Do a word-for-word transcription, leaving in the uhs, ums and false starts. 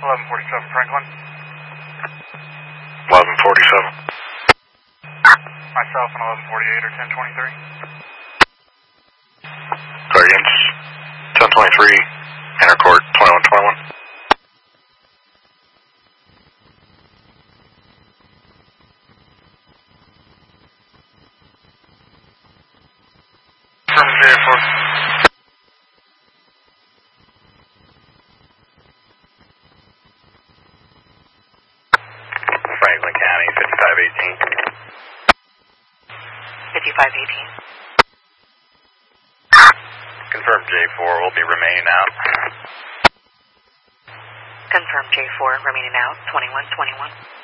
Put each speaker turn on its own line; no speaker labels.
eleven forty-seven Franklin.
eleven forty-seven.
Myself and eleven forty-eight or ten twenty-three.
Guardians, ten twenty-three, Intercourt, twenty-one twenty-one.
From J four.
Franklin County, fifty-five eighteen.
fifty-five eighteen.
Confirm J four will be remaining out.
Confirm J four remaining out, twenty-one twenty-one.